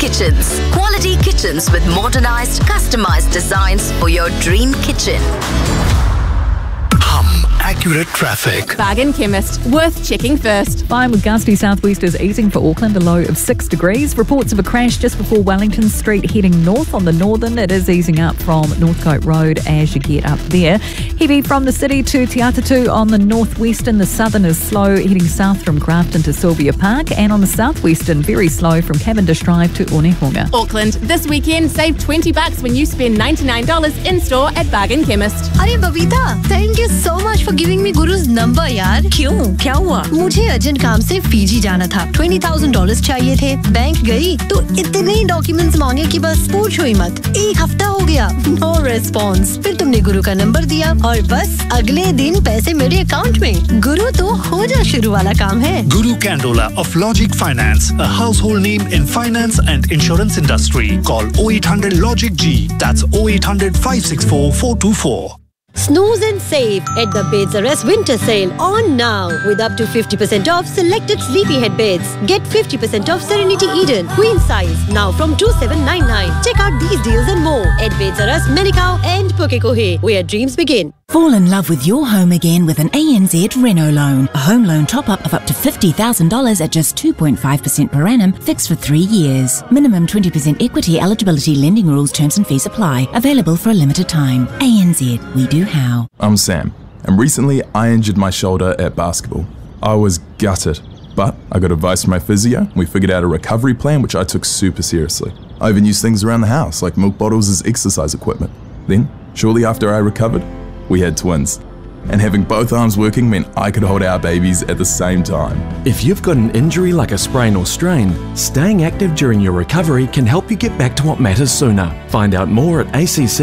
Kitchens. Quality kitchens with modernized, customized designs for your dream kitchen. Accurate traffic. Bargain Chemist, worth checking first. Fine with gusty southwesters easing for Auckland, a low of 6 degrees. Reports of a crash just before Wellington Street heading north on the northern. It is easing up from Northcote Road as you get up there. Heavy from the city to Te Atatu on the northwestern. The southern is slow heading south from Grafton to Sylvia Park. And on the southwestern, very slow from Cavendish Drive to Onehunga. Auckland, this weekend, save $20 when you spend $99 in-store at Bargain Chemist. अरे Babita, thank you so much for giving me गुरु's number यार. क्यों? क्या हुआ? मुझे urgent काम से Fiji जाना था. $20,000 चाहिए थे. बैंक गई तो इतने डॉक्यूमेंट्स मांगे कि बस पूछो ही मत. एक हफ्ता हो गया. No response. फिर तुमने गुरु का नंबर दिया और बस अगले दिन पैसे मेरे अकाउंट में. गुरु तो हो जा शुरू वाला काम है. Guru Candola of Logic Finance, a household name in finance and insurance industry. Call 0800 Logic G. That's 0800 564 424. Snooze and save at the Beds Arrest Winter Sale on now with up to 50% off selected Sleepyhead beds. Get 50% off Serenity Eden queen size now from $2,799. Check out these deals and more at Beds Arrest Manukau and Pukekohe, where dreams begin. Fall in love with your home again with an ANZ Reno loan. A home loan top-up of up to $50,000 at just 2.5% per annum, fixed for 3 years. Minimum 20% equity eligibility lending rules, terms and fees apply. Available for a limited time. ANZ, we do how. I'm Sam, and recently I injured my shoulder at basketball. I was gutted, but I got advice from my physio. We figured out a recovery plan which I took super seriously. I even used things around the house, like milk bottles as exercise equipment. Then, shortly after I recovered, we had twins. And having both arms working meant I could hold our babies at the same time. If you've got an injury like a sprain or strain, staying active during your recovery can help you get back to what matters sooner. Find out more at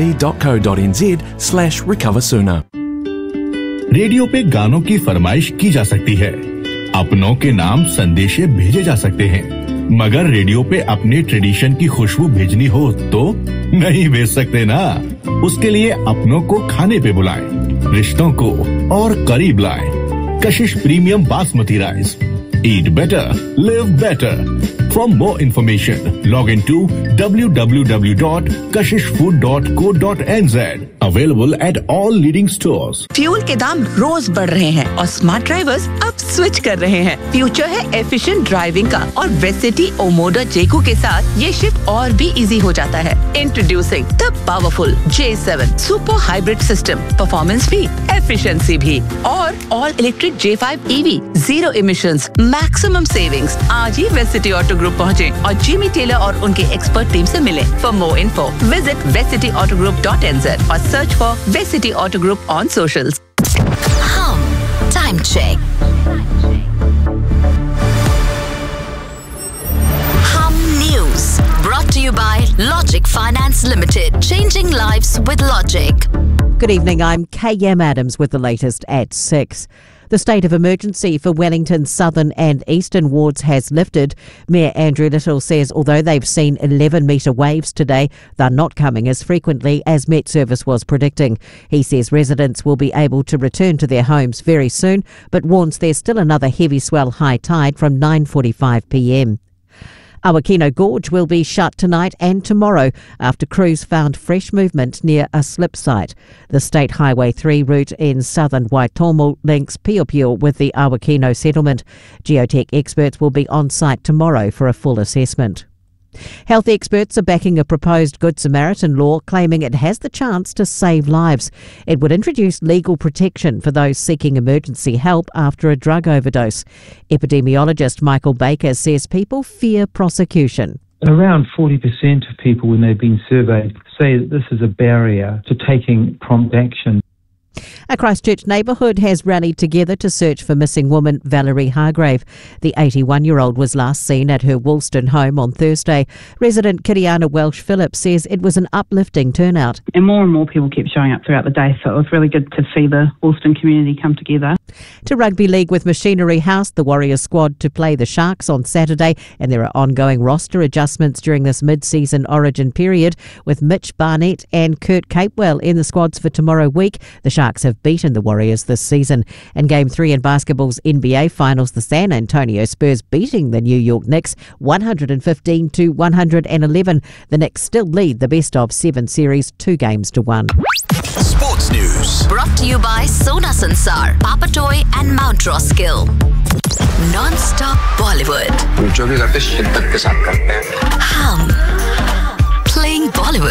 acc.co.nz/recoversooner. Radio पे गानों की फरमाइश की जा सकती है. अपनों के नाम संदेशे भेजे जा सकते हैं. मगर रेडियो पे अपने ट्रेडिशन की खुशबू भेजनी हो तो नहीं भेज सकते ना. उसके लिए अपनों को खाने पे बुलाएं, रिश्तों को और करीब लाएं. कशिश premium basmati rice. Eat better, live better. For more information, log into www.kashishfood.co.nz. Available at all leading stores. Fuel के दाम रोज बढ़ रहे हैं और स्मार्ट ड्राइवर्स अब स्विच कर रहे हैं. फ्यूचर है एफिशिएंट ड्राइविंग का और वेसिटी ओमोडा जेको के साथ ये शिफ्ट और भी इजी हो जाता है. Introducing the powerful J7 super hybrid system. Performance भी, एफिशिएंसी भी और all electric J5 EV, zero emissions, maximum savings. आज ही वेसिटी ऑटो ग्रुप पहुँचे और जिमी टेलर और उनके एक्सपर्ट टीम से मिले. For more info visit vecityAutogroup.nz और search for वेसिटी auto group on socials. Time check. News brought to you by Logic Finance Limited. Changing lives with Logic. Good evening, I'm KM Adams with the latest at 6. The state of emergency for Wellington's southern and eastern wards has lifted. Mayor Andrew Little says although they've seen 11-metre waves today, they're not coming as frequently as Met Service was predicting. He says residents will be able to return to their homes very soon, but warns there's still another heavy swell high tide from 9:45 p.m. Awakino Gorge will be shut tonight and tomorrow after crews found fresh movement near a slip site. The State Highway 3 route in southern Waitomo links Piopio with the Awakino settlement. Geotech experts will be on site tomorrow for a full assessment. Health experts are backing a proposed Good Samaritan law claiming it has the chance to save lives. It would introduce legal protection for those seeking emergency help after a drug overdose. Epidemiologist Michael Baker says people fear prosecution. Around 40% of people, when they've been surveyed, say that this is a barrier to taking prompt action. A Christchurch neighbourhood has rallied together to search for missing woman Valerie Hargrave. The 81-year-old was last seen at her Woolston home on Thursday. Resident Kiriana Welsh-Phillips says it was an uplifting turnout. And more people kept showing up throughout the day, so it was really good to see the Woolston community come together. To Rugby League with Machinery House, the Warriors squad to play the Sharks on Saturday, and there are ongoing roster adjustments during this mid-season origin period with Mitch Barnett and Kurt Capewell in the squads for tomorrow week. The Sharks have beaten the Warriors this season. In Game 3 in basketball's NBA Finals, the San Antonio Spurs beating the New York Knicks 115-111. The Knicks still lead the best-of-7 series 2-1. Sports News. Brought to you by Sona Sansar, Papa Toy and Mount Roskill. Non-stop Bollywood. जो भी करते शिद्दत के साथ करते हैं. Hum. Playing Bollywood.